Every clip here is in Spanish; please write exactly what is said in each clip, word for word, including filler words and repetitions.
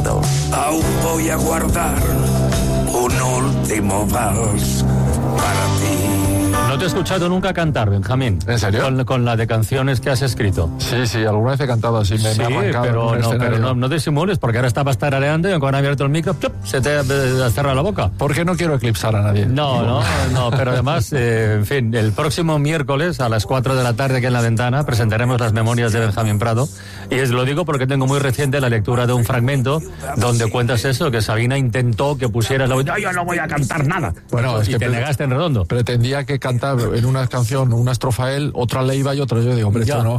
pasado. Aún voy a guardar un último vals para ti. No te he escuchado nunca cantar, Benjamín. ¿En serio? Con, con la de canciones que has escrito. Sí, sí, alguna vez he cantado así. Me, sí, me he arrancado pero, no, pero no, no disimules, porque ahora estabas tarareando y cuando han abierto el micro, ¡chup!, se te ha cerrado la boca. Porque no quiero eclipsar a nadie. No, no, no, pero además, eh, en fin, el próximo miércoles a las cuatro de la tarde aquí en La Ventana presentaremos las memorias de Benjamín Prado. Y es, lo digo porque tengo muy reciente la lectura de un fragmento donde cuentas eso, que Sabina intentó que pusieras la voz. No, yo no voy a cantar nada. Bueno, es y que te negaste en redondo. Pretendía que cantar en una canción una estrofa él, otra Leiva y otra yo. Digo, hombre, ya. esto no.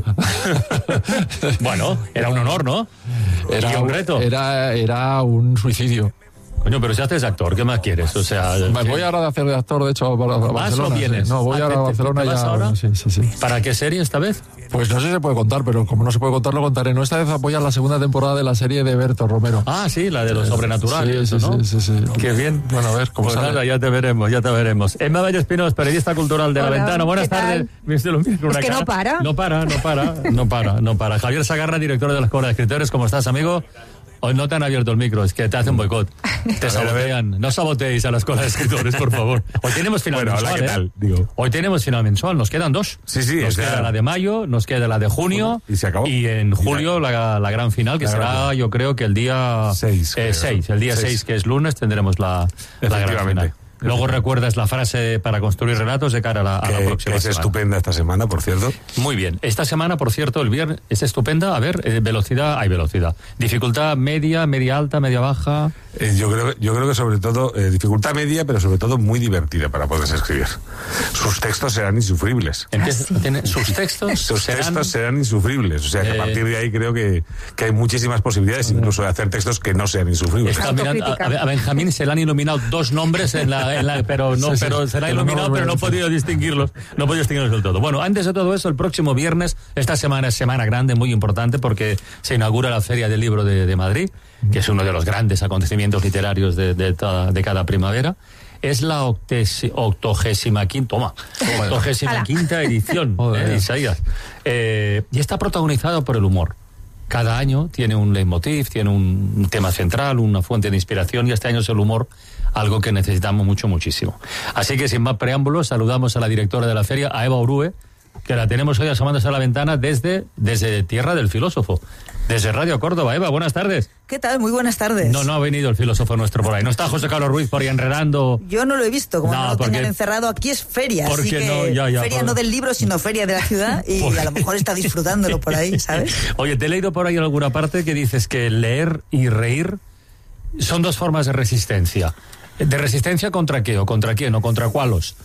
Bueno, era un honor, ¿no? Era y un reto. Era, era un suicidio. Coño, pero si haces actor, ¿qué más quieres? O sea, me voy ahora a hacer de actor, de hecho, para Barcelona. ¿Vas o vienes? Sí. No, voy ah, ahora a Barcelona ¿te, te vas ya. Ahora? Sí, sí, sí. ¿Para qué serie esta vez? Pues no sé si se puede contar, pero como no se puede contar, lo contaré. No, esta vez apoya la segunda temporada de la serie de Berto Romero. Ah, sí, la de lo sobrenatural. Sí, eso, sí, ¿no? sí, sí, sí. Qué bien. Bueno, a ver cómo pues sale. Nada, ya te veremos, ya te veremos. Emma Vallespinos, periodista cultural de Hola, La Ventana. Buenas tardes. Es que no para. No para, no para, no para, no para. Javier Sagarra, director de la Escuela de Escritores. ¿Cómo estás, amigo? Hoy no te han abierto el micro, es que te hacen boicot. Te sabotean. No saboteéis a la Escuela de Escritores, por favor. Hoy tenemos final bueno, mensual, hola, ¿qué tal? ¿eh? Digo. Hoy tenemos final mensual, nos quedan dos. Sí, sí. Nos o sea, queda la de mayo, nos queda la de junio. Bueno, y se acabó. Y en julio la, la gran final, que la será, gran... yo creo que el día seis. Eh, seis, el día seis, que es lunes, tendremos la, la gran final. Luego recuerdas la frase para construir relatos de cara a la, a la que, próxima que es semana. Estupenda esta semana, por cierto. Muy bien. Esta semana, por cierto, el viernes es estupenda. A ver, eh, velocidad, hay velocidad. Dificultad media, media alta, media baja. Eh, yo creo, yo creo que sobre todo eh, dificultad media, pero sobre todo muy divertida para poderse escribir. Sus textos serán insufribles. Empieza, Ah, sí. tiene, sus textos, Sus serán, textos serán insufribles. O sea que eh, a partir de ahí creo que, que hay muchísimas posibilidades, incluso de hacer textos que no sean insufribles. Está mirando, a, a Benjamín se le han iluminado dos nombres en la, en la pero no, Sí, sí. pero se le ha iluminado, pero no he podido distinguirlos, no he podido distinguirlos del todo. Bueno, antes de todo eso, el próximo viernes, esta semana es semana grande, muy importante, porque se inaugura la Feria del Libro de, de Madrid, que es uno de los grandes acontecimientos literarios de, de, de, de cada primavera. Es la octesi, octogésima quinta, toma, octogésima quinta edición, eh, Isaías. Eh, y está protagonizado por el humor. Cada año tiene un leitmotiv, tiene un tema central, una fuente de inspiración, y este año es el humor, algo que necesitamos mucho, muchísimo. Así que sin más preámbulos, saludamos a la directora de la feria, a Eva Orue, que la tenemos hoy asomándose a la ventana desde, desde Tierra del Filósofo, desde Radio Córdoba. Eva, buenas tardes. ¿Qué tal? Muy buenas tardes. No, no ha venido el filósofo nuestro por ahí. No está José Carlos Ruiz por ahí enredando. Yo no lo he visto, como no, no lo porque, tengan encerrado. Aquí es feria, así que no, ya, ya, feria por... no del libro, sino feria de la ciudad, y por... a lo mejor está disfrutándolo por ahí, ¿sabes? Oye, te he leído por ahí en alguna parte que dices que leer y reír son dos formas de resistencia. ¿De resistencia contra qué? ¿O contra quién? ¿O contra cuáles?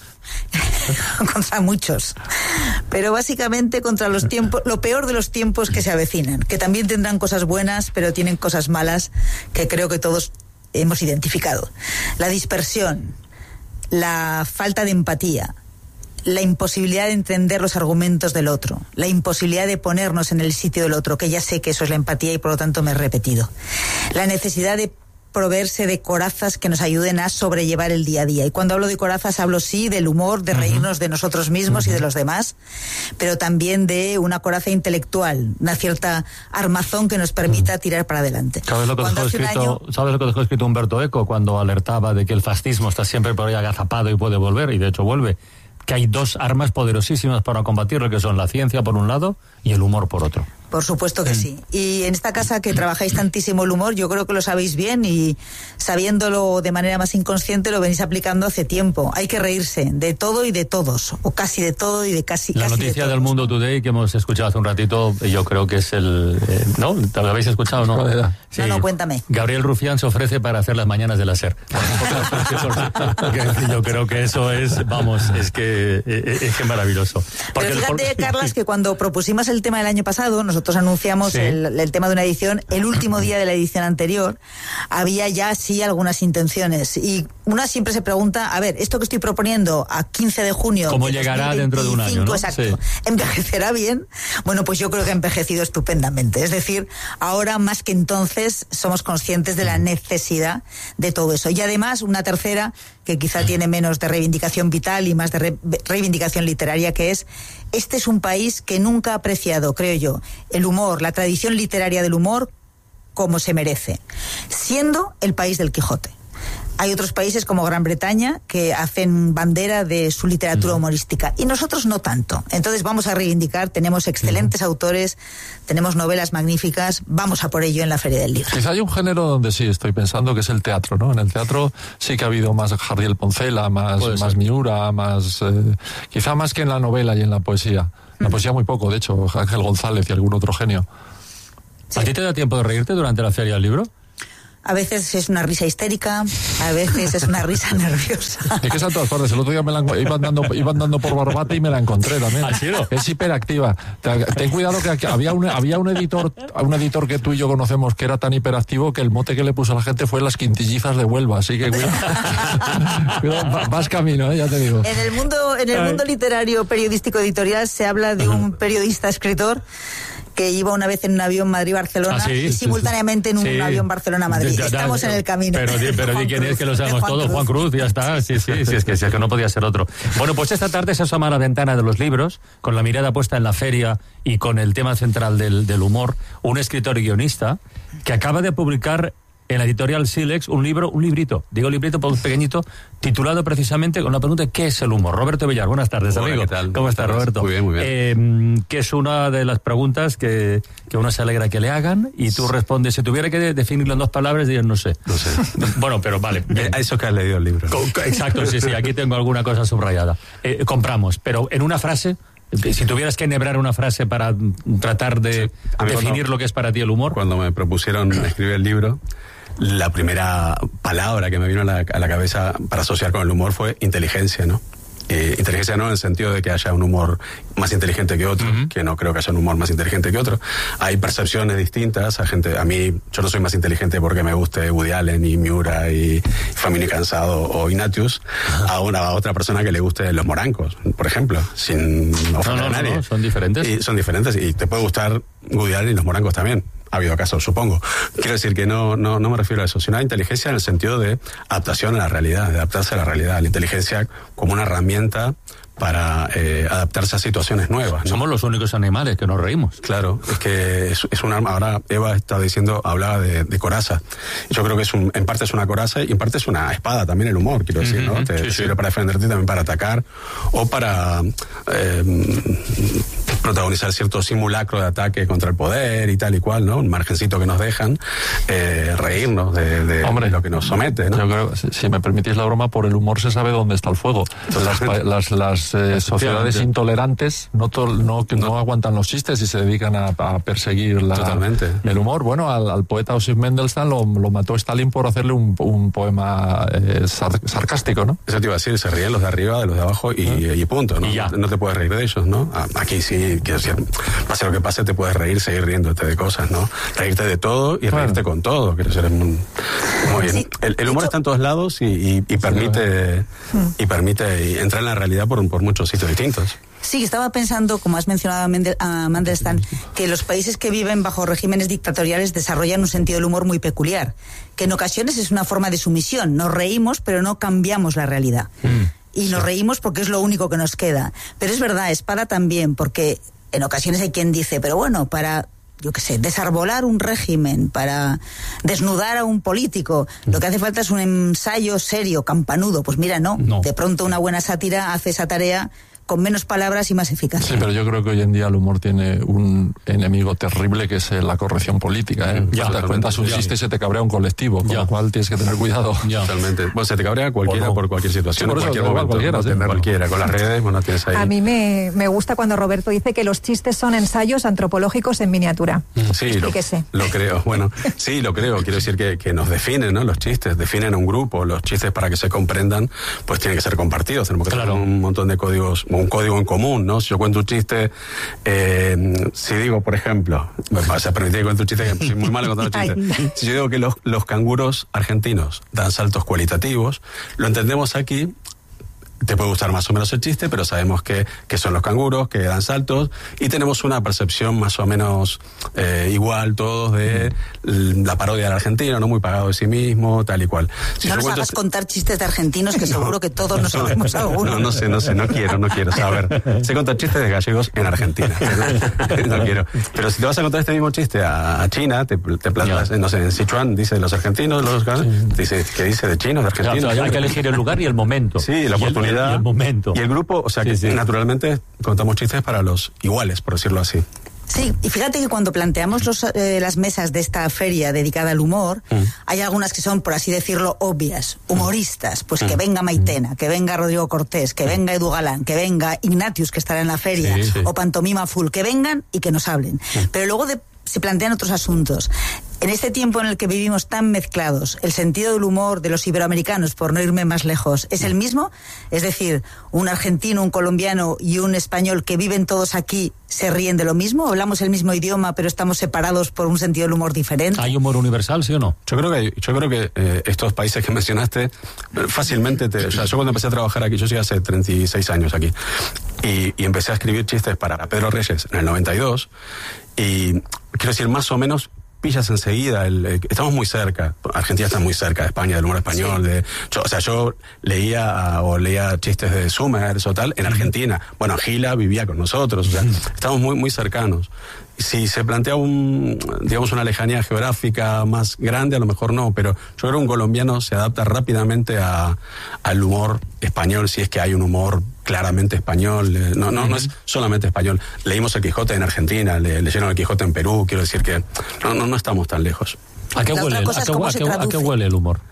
Contra muchos. Pero básicamente contra los tiempos, lo peor de los tiempos que se avecinan, que también tendrán cosas buenas, pero tienen cosas malas que creo que todos hemos identificado. La dispersión, la falta de empatía, la imposibilidad de entender los argumentos del otro, la imposibilidad de ponernos en el sitio del otro, que ya sé que eso es la empatía y por lo tanto me he repetido. La necesidad de proveerse de corazas que nos ayuden a sobrellevar el día a día. Y cuando hablo de corazas hablo sí del humor, de reírnos de nosotros mismos y de los demás, pero también de una coraza intelectual, una cierta armazón que nos permita tirar para adelante. ¿Sabes lo que dejó escrito, año... ¿sabes lo que dejó escrito Humberto Eco cuando alertaba de que el fascismo está siempre por ahí agazapado y puede volver, y de hecho vuelve? Que hay dos armas poderosísimas para combatirlo, que son la ciencia por un lado y el humor por otro. Por supuesto que sí. Y en esta casa que trabajáis tantísimo el humor, yo creo que lo sabéis bien y sabiéndolo de manera más inconsciente lo venís aplicando hace tiempo. Hay que reírse de todo y de todos, o casi de todo y de casi La casi noticia de del Mundo Today que hemos escuchado hace un ratito, yo creo que es el... Eh, ¿no? ¿Lo habéis escuchado, no? Sí. No, no, cuéntame. Gabriel Rufián se ofrece para hacer las mañanas de la SER. Porque yo creo que eso es, vamos, es que es, es que maravilloso. Porque Pero fíjate, el... Carlas, que cuando propusimos el tema del año pasado, nosotros Nosotros anunciamos sí. el, el tema de una edición, el último día de la edición anterior, había ya sí algunas intenciones. Y una siempre se pregunta, a ver, esto que estoy proponiendo a quince de junio... ¿Cómo de llegará dentro de un año, no? Exacto. Sí. ¿Envejecerá bien? Bueno, pues yo creo que ha envejecido estupendamente. Es decir, ahora más que entonces somos conscientes de la necesidad de todo eso. Y además, una tercera, que quizá tiene menos de reivindicación vital y más de re, reivindicación literaria, que es, este es un país que nunca ha apreciado, creo yo, el humor, la tradición literaria del humor como se merece, siendo el país del Quijote. Hay otros países como Gran Bretaña que hacen bandera de su literatura humorística y nosotros no tanto. Entonces vamos a reivindicar, tenemos excelentes autores, tenemos novelas magníficas, vamos a por ello en la Feria del Libro. Quizá hay un género donde sí estoy pensando que es el teatro, ¿no? En el teatro sí que ha habido más Jardiel Poncela, más, más Miura, más eh, quizá más que en la novela y en la poesía. La mm. poesía muy poco, de hecho, Ángel González y algún otro genio. Sí. ¿A ti te da tiempo de reírte durante la Feria del Libro? A veces es una risa histérica, a veces es una risa nerviosa. Es que es a todas partes. El otro día me la iba andando, iba andando por Barbate y me la encontré también. ¿Ah, sí, no? Es hiperactiva. Ten cuidado que aquí había un, había un editor, un editor que tú y yo conocemos que era tan hiperactivo que el mote que le puso a la gente fue las quintillizas de Huelva. Así que cuidado, cuidado vas camino, ¿eh? Ya te digo. En el mundo, en el mundo literario, periodístico, editorial se habla de un periodista escritor que iba una vez en un avión Madrid-Barcelona ah, sí, y simultáneamente en un sí. avión Barcelona-Madrid. Ya, ya, Estamos en el camino. Pero, pero di quién es, que lo sabemos todos. Juan Cruz, ya está. Sí, sí, sí, es que, sí, es que no podía ser otro. Bueno, pues esta tarde se asoma a la ventana de los libros, con la mirada puesta en la feria y con el tema central del, del humor, un escritor y guionista que acaba de publicar en la editorial Silex un libro, un librito, digo librito por pequeñito, titulado precisamente con la pregunta ¿qué es el humor? Roberto Villar, buenas tardes, Hola, amigo. ¿qué tal? ¿Cómo estás, Roberto? Muy bien, muy bien. Eh, que es una de las preguntas que, que uno se alegra que le hagan y tú respondes, si tuviera que definirlo en dos palabras, dirías no sé. No sé. Bueno, pero vale. A eso que has leído el libro. Exacto, sí, sí, aquí tengo alguna cosa subrayada. Eh, compramos, pero en una frase, si tuvieras que enhebrar una frase para tratar de sí. definir cuando, lo que es para ti el humor. Cuando me propusieron escribir el libro, la primera palabra que me vino a la, a la cabeza para asociar con el humor fue inteligencia, ¿no? Eh, inteligencia no en el sentido de que haya un humor más inteligente que otro, uh-huh. que no creo que haya un humor más inteligente que otro. Hay percepciones distintas. A gente, a mí, yo no soy más inteligente porque me guste Woody Allen y Miura y Famine Cansado o Ignatius, uh-huh. a una a otra persona que le guste Los Morancos, por ejemplo, sin ofender no, no, a nadie. No, no, son diferentes. Y son diferentes y te puede gustar Woody Allen y Los Morancos también. Ha habido casos, supongo. Quiero decir que no, no, no me refiero a eso, sino a inteligencia en el sentido de adaptación a la realidad, de adaptarse a la realidad. La inteligencia como una herramienta para eh, adaptarse a situaciones nuevas, ¿no? Somos los únicos animales que nos reímos. Claro, es que es, es un arma. Ahora Eva estaba diciendo, hablaba de, de coraza. Yo creo que es un, en parte es una coraza y en parte es una espada también el humor, quiero decir, ¿no? Te sí, sirve sí. para defenderte y también para atacar o para eh, protagonizar cierto simulacro de ataque contra el poder y tal y cual, ¿no? Un margencito que nos dejan, eh, reírnos de, de, Hombre, de lo que nos somete, ¿no? Yo creo, si, si me permitís la broma, por el humor se sabe dónde está el fuego. Las, las, las eh, sociedades intolerantes no, to, no, que no, no aguantan los chistes y se dedican a, a perseguir la, Totalmente. el humor. Bueno, al, al poeta Osip Mandelstam lo, lo mató Stalin por hacerle un, un poema eh, sar, sarcástico, ¿no? Eso te iba a decir, se ríen los de arriba de los de abajo y, ¿Eh? y punto, ¿no? Y ya. No te puedes reír de ellos, ¿no? Aquí sí, quiero decir, pase lo que pase, te puedes reír, seguir riéndote de cosas, ¿no? Reírte de todo y claro. reírte con todo, quiero decir, es muy, muy bien. Sí. El, el humor está en todos lados y, y, y permite sí. y permite entrar en la realidad por, por muchos sitios distintos. Sí, estaba pensando, como has mencionado a Mandelstam, que los países que viven bajo regímenes dictatoriales desarrollan un sentido del humor muy peculiar, que en ocasiones es una forma de sumisión. Nos reímos, pero no cambiamos la realidad. Mm, y nos sí. reímos porque es lo único que nos queda. Pero es verdad, espada también, porque en ocasiones hay quien dice, pero bueno, para... yo qué sé, desarbolar un régimen, para desnudar a un político, lo que hace falta es un ensayo serio, campanudo. Pues mira, no, no. de pronto una buena sátira hace esa tarea con menos palabras y más eficacia. Sí, pero yo creo que hoy en día el humor tiene un enemigo terrible que es la corrección política, ¿eh? Ya, te cuentas un ya. chiste y se te cabrea un colectivo, con ya. lo cual tienes que tener cuidado. Ya. Totalmente. Bueno, se te cabrea cualquiera no. por cualquier situación, sí, por en cualquier eso, momento. Cualquiera, no sí. bueno. cualquiera. Con las redes, bueno, tienes ahí. A mí me, me gusta cuando Roberto dice que los chistes son ensayos antropológicos en miniatura. Sí, lo, lo creo. Bueno, sí, lo creo. Quiero decir que, que nos definen, ¿no? Los chistes, definen a un grupo. Los chistes, para que se comprendan, pues tienen que ser compartidos. Tenemos que claro. tener un montón de códigos, un código en común, ¿no? Si yo cuento un chiste, eh, si digo, por ejemplo, me vas a permitir que cuente un chiste, que soy muy malo contando chistes. Si yo digo que los, los canguros argentinos dan saltos cualitativos, lo entendemos aquí te puede gustar más o menos el chiste, pero sabemos que, que son los canguros, que dan saltos, y tenemos una percepción más o menos eh, igual todos de la parodia del argentino, no muy pagado de sí mismo, tal y cual. Si no nos hagas este... contar chistes de argentinos, que seguro que todos nos sabemos alguno. No, no sé, no sé, no quiero, no quiero saber. Sé contar chistes de gallegos en Argentina. No quiero. Pero si te vas a contar este mismo chiste a, a China, te, te plantas, no sé, en Sichuan dice de los argentinos, los sí. dice, ¿qué dice de chinos, de argentinos? Claro, hay que elegir el lugar y el momento. Sí, la oportunidad. Y el, y el momento. Y el grupo, o sea, sí, que sí. naturalmente contamos chistes para los iguales, por decirlo así. Sí, y fíjate que cuando planteamos los, eh, las mesas de esta feria dedicada al humor, mm. hay algunas que son, por así decirlo, obvias, humoristas, pues mm. que venga Maitena, que venga Rodrigo Cortés, que venga Edu Galán, que venga Ignatius, que estará en la feria, sí, sí. o Pantomima Full, que vengan y que nos hablen. Mm. Pero luego de, se plantean otros asuntos. En este tiempo en el que vivimos tan mezclados, ¿el sentido del humor de los iberoamericanos, por no irme más lejos, es el mismo? Es decir, un argentino, un colombiano y un español que viven todos aquí se ríen de lo mismo. ¿Hablamos el mismo idioma, pero estamos separados por un sentido del humor diferente? ¿Hay humor universal, sí o no? Yo creo que, yo creo que eh, estos países que mencionaste, fácilmente, te, o sea, yo cuando empecé a trabajar aquí, yo llegué hace treinta y seis años aquí, y, y empecé a escribir chistes para Pedro Reyes en el noventa y dos, y quiero decir, más o menos pillas enseguida, el, el, estamos muy cerca, Argentina está muy cerca de España, del humor español, sí. de, yo, o sea, yo leía o leía chistes de Summers o tal en Argentina, bueno, Gila vivía con nosotros, o sea, estamos muy, muy cercanos. Si se plantea un, digamos, una lejanía geográfica más grande, a lo mejor no, pero yo creo que un colombiano se adapta rápidamente a, al humor español, si es que hay un humor claramente español, no, no, no es solamente español. Leímos El Quijote en Argentina, le, leyeron El Quijote en Perú, quiero decir que no, no, no estamos tan lejos. ¿A qué, huele, a, qué, a, qué, ¿A qué huele el humor?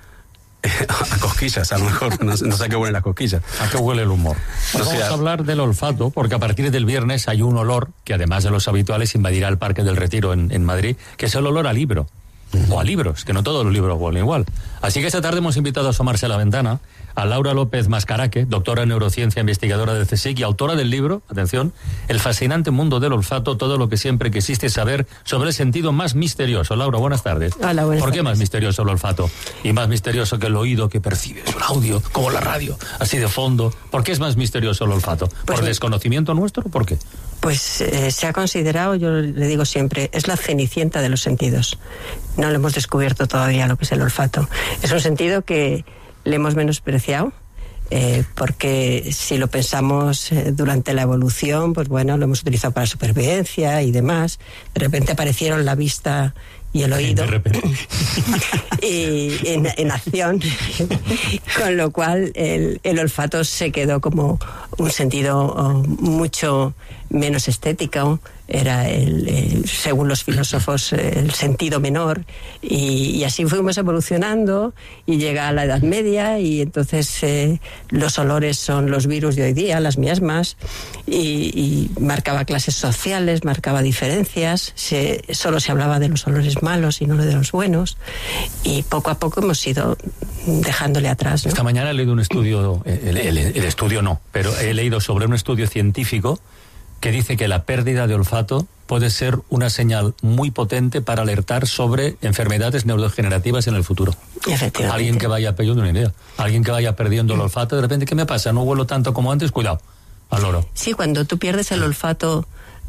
A cosquillas, a lo mejor, no, no sé a qué huelen las cosquillas. ¿A qué huele el humor? No Vamos sea... a hablar del olfato, porque a partir del viernes hay un olor que además de los habituales invadirá el Parque del Retiro en, en Madrid, que es el olor a libro. O a libros, que no todos los libros huelen igual. Así que esta tarde hemos invitado a asomarse a la ventana a Laura López Mascaraque, doctora en neurociencia, investigadora del CSIC y autora del libro, atención, El fascinante mundo del olfato, todo lo que siempre quisiste saber sobre el sentido más misterioso. Laura, buenas tardes. Hola, buenas ¿Por qué tardes. Más misterioso el olfato? Y más misterioso que el oído que percibes, un audio, como la radio, así de fondo. ¿Por qué es más misterioso el olfato? ¿Por pues, desconocimiento nuestro o por qué? Pues eh, se ha considerado, yo le digo siempre, es la cenicienta de los sentidos. No le hemos descubierto todavía lo que es el olfato. Es un sentido que le hemos menospreciado, eh, porque si lo pensamos eh, durante la evolución, pues bueno, lo hemos utilizado para supervivencia y demás. De repente aparecieron la vista y el oído de repente. y en, en acción, con lo cual el, el olfato se quedó como un sentido oh, mucho menos estético, era el, el, según los filósofos el sentido menor, y, y así fuimos evolucionando y llega a la Edad Media y entonces eh, los olores son los virus de hoy día, las miasmas, y, y marcaba clases sociales, marcaba diferencias, se, solo se hablaba de los olores malos y no de los buenos, y poco a poco hemos ido dejándole atrás, ¿no? Esta mañana he leído un estudio, el, el, el estudio no, pero he leído sobre un estudio científico que dice que la pérdida de olfato puede ser una señal muy potente para alertar sobre enfermedades neurodegenerativas en el futuro. Efectivamente. Alguien que vaya perdiendo una idea, alguien que vaya perdiendo el olfato, de repente, ¿qué me pasa? No huelo tanto como antes, cuidado, al loro. Sí, cuando tú pierdes el olfato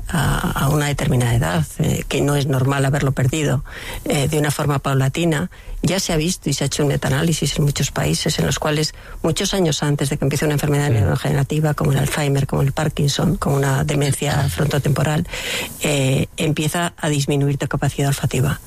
a, a una determinada edad, eh, que no es normal haberlo perdido, eh, de una forma paulatina, ya se ha visto y se ha hecho un metaanálisis en muchos países en los cuales muchos años antes de que empiece una enfermedad sí. neurodegenerativa como el Alzheimer, como el Parkinson, como una demencia frontotemporal, eh, empieza a disminuir tu capacidad olfativa.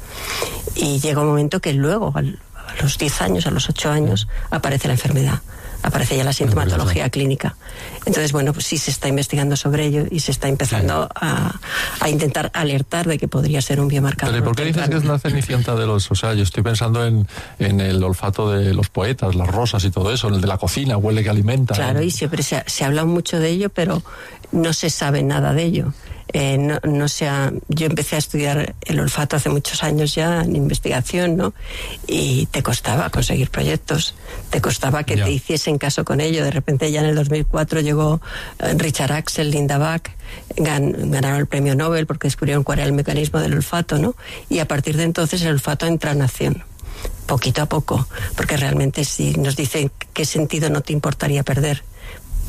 Y llega un momento que luego, al, a los diez años, a los ocho años, aparece la enfermedad. Aparece ya la sintomatología clínica. Entonces, bueno, pues sí se está investigando sobre ello y se está empezando a, a intentar alertar de que podría ser un biomarcador. Pero ¿por qué dices que es la cenicienta de los... O sea, yo estoy pensando en, en el olfato de los poetas, las rosas y todo eso, en el de la cocina, huele que alimenta. Claro, ¿eh? y siempre se ha, se ha hablado mucho de ello, pero no se sabe nada de ello. Eh, no, no se ha, yo empecé a estudiar el olfato hace muchos años ya en investigación, ¿no? Y te costaba conseguir proyectos, te costaba que ya. te hiciesen caso con ello. De repente ya en el dos mil cuatro llegó Richard Axel, Linda Bach, gan, ganaron el premio Nobel porque descubrieron cuál era el mecanismo del olfato, ¿no? Y a partir de entonces el olfato entra en acción, poquito a poco, porque realmente si nos dicen qué sentido no te importaría perder,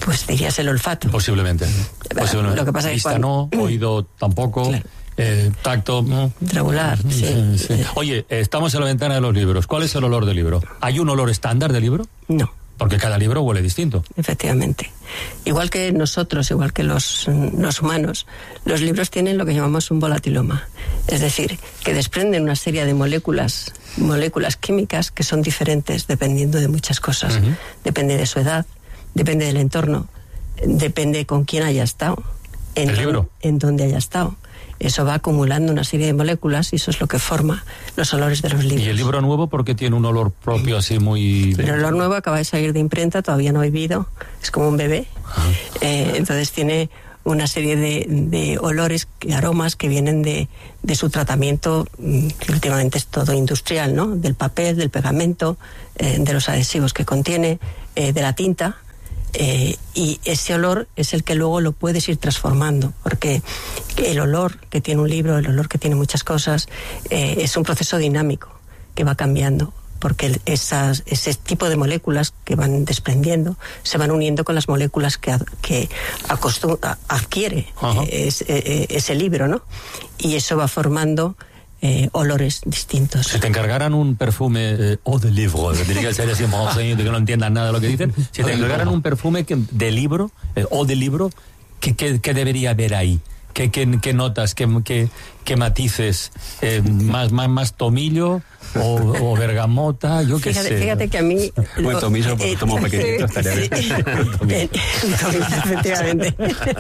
Pues dirías el olfato. Posiblemente. Posiblemente. Lo que pasa es que Vista cuando... no, oído tampoco. Claro. Eh, tacto, no. Regular, sí. Sí, sí. Oye, estamos en la ventana de los libros. ¿Cuál es el olor del libro? ¿Hay un olor estándar de libro? No. Porque cada libro huele distinto. Efectivamente. Igual que nosotros, igual que los, los humanos, los libros tienen lo que llamamos un volatiloma. Es decir, que desprenden una serie de moléculas, moléculas químicas que son diferentes dependiendo de muchas cosas. Uh-huh. Depende de su edad, depende del entorno, depende con quién haya estado, en, ¿El libro? en dónde haya estado. Eso va acumulando una serie de moléculas y eso es lo que forma los olores de los libros. ¿Y el libro nuevo por qué tiene un olor propio así muy...? El olor nuevo acaba de salir de imprenta, todavía no ha vivido, es como un bebé. Eh, entonces tiene una serie de, de olores, aromas que vienen de, de su tratamiento, que últimamente es todo industrial, ¿no? Del papel, del pegamento, eh, de los adhesivos que contiene, eh, de la tinta. Eh, y ese olor es el que luego lo puedes ir transformando, porque el olor que tiene un libro, el olor que tiene muchas cosas, eh, es un proceso dinámico que va cambiando, porque esas, ese tipo de moléculas que van desprendiendo se van uniendo con las moléculas que, que acostum, adquiere eh, ese, eh, ese libro, ¿no? Y eso va formando Eh, olores distintos. Si te encargaran un perfume eh, eau de livre, que diría que sea así, de que no entiendan nada de lo que dicen, si te encargaran un perfume que, de libro, eh, eau de libro, ¿qué, qué, qué debería haber ahí? ¿Qué, qué, qué notas, qué, qué, qué matices? Eh, más, más, ¿Más tomillo o, o bergamota? Yo qué fíjate, sé. Fíjate que a mí... Bueno, tomillo, porque tomo pequeñito, estaría bien. Tomillo, efectivamente.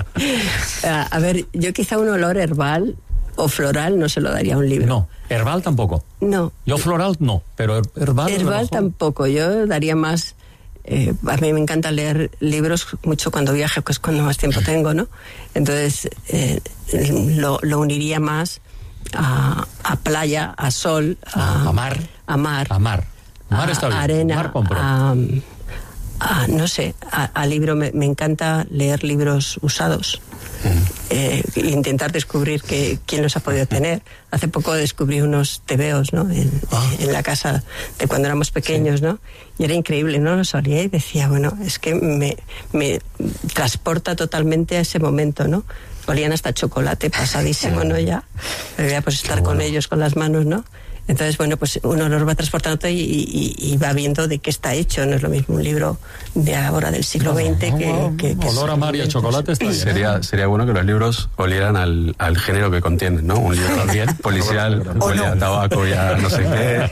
a, a ver, yo quizá un olor herbal o floral no se lo daría a un libro. No, herbal tampoco. No. Yo floral no, pero herbal... Herbal tampoco, yo daría más... Eh, a mí me encanta leer libros mucho cuando viajo, que es cuando más tiempo tengo, ¿no? Entonces eh, lo, lo uniría más a, a playa, a sol, a, a mar. A mar. A mar. Mar está bien. Arena, mar compro. A, a, no sé, a, a libro. Me, me encanta leer libros usados. Eh, intentar descubrir que, quién los ha podido tener. Hace poco descubrí unos tebeos, ¿no? En, ah. en la casa de cuando éramos pequeños, sí. ¿no? Y era increíble, ¿no? Los olía y decía, bueno, es que me, me transporta totalmente a ese momento, ¿no? Olían hasta chocolate pasadísimo, ¿no? Ya. Pero ya pues estar bueno. con ellos, con las manos, ¿no? Entonces, bueno, pues un olor va transportando y, y, y va viendo de qué está hecho. No es lo mismo un libro de ahora del siglo veinte que... que, que olor a mar y a chocolate está bien. Sería, sería bueno que los libros olieran al, al género que contienen, ¿no? Un libro también policial, olía a tabaco y a no sé qué.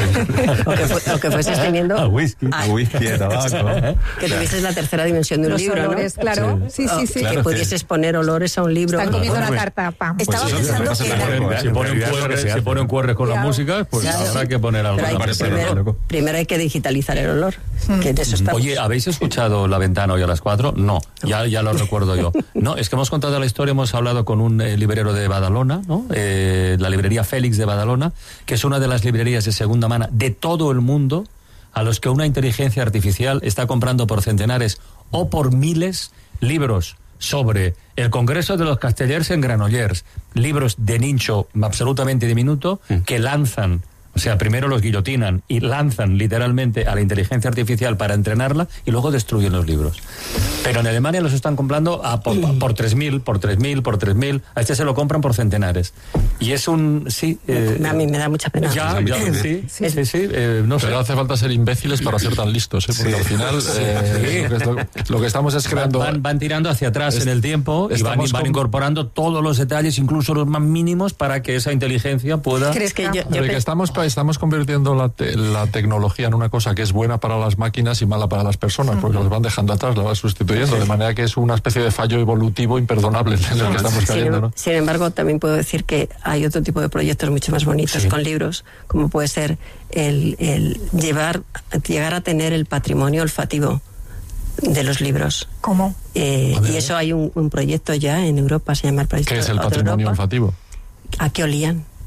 O que, fu o que fueses teniendo... A whisky, a whisky, a tabaco. Que tuvieses la tercera dimensión de un los libro, olores, ¿no? claro. Sí, sí, sí. Claro, que pudieses que... poner olores a un libro. Están comiendo bueno, una tarta, pam. Estaba pues pensando que... Era... Si ponen cuerres, si ponen cuerres con la música, pues claro, habrá que poner algo. Hay que, primero, primero hay que digitalizar el olor. Mm. Que de eso estamos. Oye, ¿habéis escuchado La Ventana hoy a las cuatro? No, no. Ya, ya lo recuerdo yo. No, es que hemos contado la historia, hemos hablado con un eh, librero de Badalona, ¿no? Eh, la librería Félix de Badalona, que es una de las librerías de segunda mano de todo el mundo, a los que una inteligencia artificial está comprando por centenares o por miles libros sobre el Congreso de los Castellers en Granollers, libros de nicho absolutamente diminuto que lanzan, o sea, primero los guillotinan y lanzan literalmente a la inteligencia artificial para entrenarla y luego destruyen los libros. Pero en Alemania los están comprando a por, por tres mil, por tres mil, por tres mil. A este se lo compran por centenares. Y es un... sí. Eh, a mí me da mucha pena. Ya, ya, sí, sí, sí. sí eh, no Pero sé. hace falta ser imbéciles para ser tan listos, ¿eh? Porque sí. al final eh, lo, que lo, lo que estamos es creando... Van, van tirando hacia atrás es, en el tiempo y van, van incorporando todos los detalles, incluso los más mínimos, para que esa inteligencia pueda... ¿Crees que yo, yo que estamos, estamos convirtiendo la, te, la tecnología en una cosa que es buena para las máquinas y mala para las personas, porque las van dejando atrás, las van sustituyendo, sí. de manera que es una especie de fallo evolutivo imperdonable en el que estamos cayendo, ¿no? Sin embargo, también puedo decir que hay otro tipo de proyectos mucho más bonitos sí. con libros, como puede ser el, el llevar, llegar a tener el patrimonio olfativo de los libros. ¿Cómo? Eh, y eso hay un, un proyecto ya en Europa, se llama el proyecto. ¿Qué es el patrimonio olfativo? ¿A qué olían?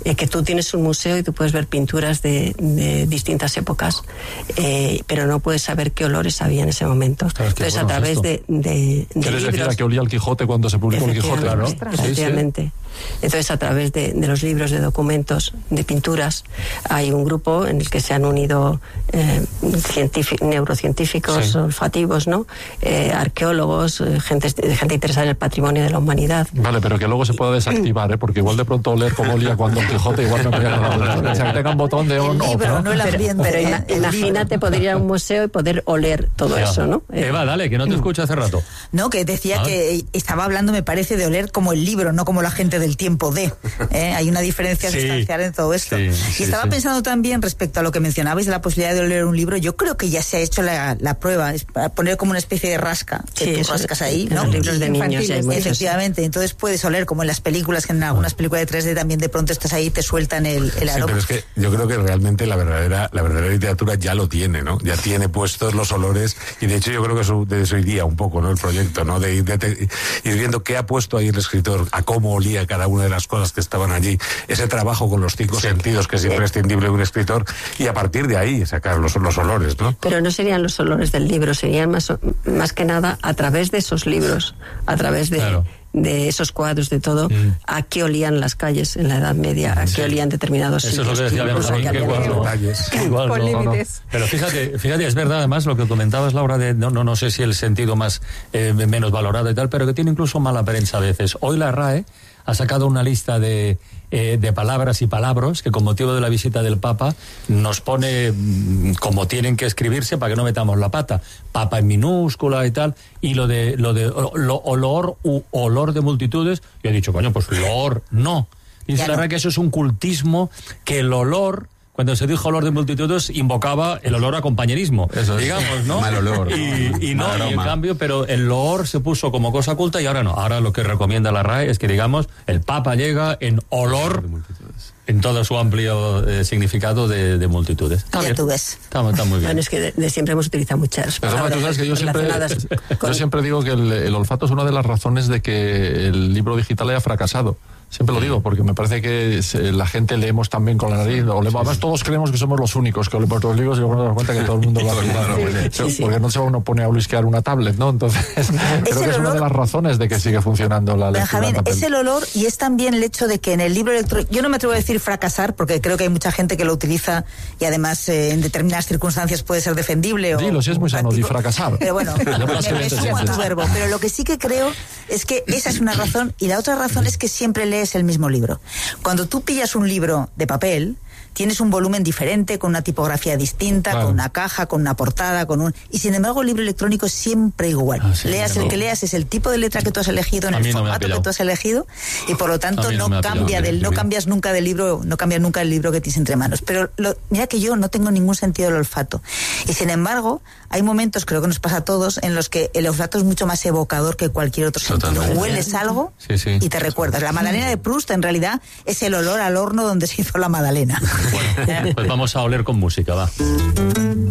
eh, que tú tienes un museo y tú puedes ver pinturas de, de distintas épocas, eh, pero no puedes saber qué olores había en ese momento. Claro, es que Entonces, bueno, a través es de, de, de ¿Quieres libros... decir a qué olía el Quijote cuando se publicó el Quijote? Efectivamente, ¿No? Sí, sí. efectivamente. Entonces, a través de, de los libros, de documentos, de pinturas, hay un grupo en el que se han unido eh, científic- neurocientíficos, Sí. olfativos, ¿no? Eh, arqueólogos, eh, gente, gente interesada en el patrimonio de la humanidad. Vale, pero que luego se pueda desactivar, ¿eh? Porque igual de pronto oler como olía cuando el Quijote igual no me O sea, que tenga un botón de on El off, libro, ¿no? no el Pero, ambiente. pero ¿eh? ima- El imagínate poder ir a un museo y poder oler todo Eva, eso, ¿no? Eh, Eva, dale, que no te escucho hace rato. No, que decía Ah. que estaba hablando, me parece, de oler como el libro, no como la gente del tiempo de. ¿eh? Hay una diferencia Sí. sustancial en todo esto. Sí, y sí, estaba sí. pensando también respecto a lo que mencionabais de la posibilidad de oler un libro. Yo creo que ya se ha hecho la, la prueba, es para poner como una especie de rasca, que Sí, tú eso rascas es- ahí, en ¿no? los libros de niños Infantiles, ya hay muchos, efectivamente. Entonces puedes oler como en las películas, que en algunas películas de tres D también de pronto estás ahí y te sueltan el, el Sí, aroma. pero es que yo creo que realmente la verdadera la verdadera literatura ya lo tiene, ¿no? Ya tiene puestos los olores, y de hecho yo creo que eso, de eso iría un poco, ¿no? El proyecto, ¿no? De ir, de, de, ir viendo qué ha puesto ahí el escritor, a cómo olía cada una de las cosas que estaban allí, ese trabajo con los cinco sentidos que es imprescindible de un escritor, y a partir de ahí sacar los, los olores, ¿no? Pero no serían los olores del libro, serían más, más que nada a través de esos libros, a través de, Claro. de esos cuadros, de todo, Mm. a qué olían las calles en la Edad Media, a qué olían determinados Eso es lo sitios. que decía incluso Benjamín, que que había- igual no. detalles. Que igual Con no, no, no. límites. Pero fíjate, fíjate, es verdad además lo que comentabas, Laura, de no, no, no sé si el sentido más eh, menos valorado y tal, pero que tiene incluso mala prensa a veces. Hoy la R A E ha sacado una lista de, eh, de palabras y palabras que con motivo de la visita del Papa nos pone mm, como tienen que escribirse para que no metamos la pata. Papa en minúscula y tal, y lo de lo de o- lo, olor u olor de multitudes, yo he dicho, coño, pues olor no. Dice Ya la no. R A E que eso es un cultismo, que el olor, cuando se dijo olor de multitudes, invocaba el olor a compañerismo, Eso es. digamos, ¿no? Mal olor, Y, ¿no? y no, Mal y en aroma. cambio, pero el olor se puso como cosa oculta y ahora no. Ahora lo que recomienda la R A E es que, digamos, el Papa llega en olor, en todo su amplio eh, significado de, de multitudes. Está Ya bien. tú ves. Está, está muy bien. Bueno, es que de, de siempre hemos utilizado muchas Pero Toma, palabras tú sabes que yo siempre, relacionadas con- yo siempre digo que el, el olfato es una de las razones de que el libro digital haya fracasado. Siempre lo digo, porque me parece que se- la gente leemos también con la nariz. O leemos, además, todos creemos que somos los únicos que olemos los libros y luego nos damos cuenta que todo el mundo lo hace. Sí, sí. Porque no se uno pone a blisquear una tablet, ¿no? Entonces, creo que el es una de olor- las razones de que sigue funcionando la lectura Benjamín, en papel. es el olor y es también el hecho de que en el libro electrónico, yo no me atrevo a decir fracasar, porque creo que hay mucha gente que lo utiliza y además eh, en determinadas circunstancias puede ser defendible. O, Dilo, si es muy sano, práctico. di fracasar. Pero bueno, Ya verás que me, bien me te sumo a tu sientes. verbo. Pero lo que sí que creo es que esa es una razón, y la otra razón es que siempre lees el mismo libro. Cuando tú pillas un libro de papel, tienes un volumen diferente, con una tipografía distinta, Claro. con una caja, con una portada, con un... Y sin embargo el libro electrónico es siempre igual. Ah, sí, leas no. el que leas, es el tipo de letra que tú has elegido, en A el mí no me ha formato que pillado. tú has elegido, y por lo A tanto mí no no, me ha pillado, cambia del, no sí. cambias nunca del libro, no cambias nunca el libro que tienes entre manos. Pero lo- mira que yo no tengo ningún sentido del olfato. Y sin embargo, hay momentos, creo que nos pasa a todos, en los que el olfato es mucho más evocador que cualquier otro sentido. Totalmente. Hueles algo Sí, sí. y te recuerdas. La magdalena de Proust en realidad es el olor al horno donde se hizo la magdalena. Pues vamos a oler con música, va.